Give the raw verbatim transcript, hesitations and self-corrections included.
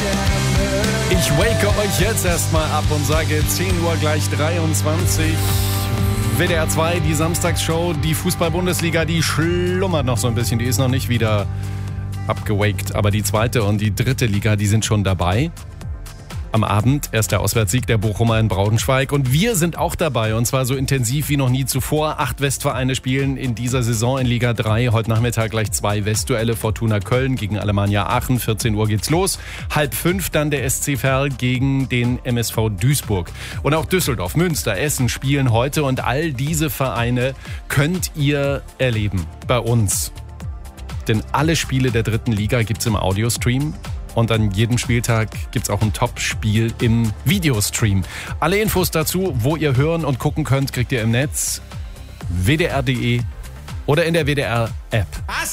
Ich wake euch jetzt erstmal ab und sage zehn Uhr gleich dreiundzwanzig. W D R zwei, die Samstagsshow, die Fußball-Bundesliga, die schlummert noch so ein bisschen. Die ist noch nicht wieder abgewakt. Aber die zweite und die dritte Liga, die sind schon dabei. Am Abend erst der Auswärtssieg der Bochumer in Braunschweig. Und wir sind auch dabei. Und zwar so intensiv wie noch nie zuvor. Acht Westvereine spielen in dieser Saison in Liga drei. Heute Nachmittag gleich zwei Westduelle. Fortuna Köln gegen Alemannia Aachen. vierzehn Uhr geht's los. Halb fünf dann der S C Verl gegen den M S V Duisburg. Und auch Düsseldorf, Münster, Essen spielen heute. Und all diese Vereine könnt ihr erleben bei uns. Denn alle Spiele der dritten Liga gibt's im Audiostream. Und an jedem Spieltag gibt's auch ein Top-Spiel im Videostream. Alle Infos dazu, wo ihr hören und gucken könnt, kriegt ihr im Netz w d r punkt d e oder in der W D R-App.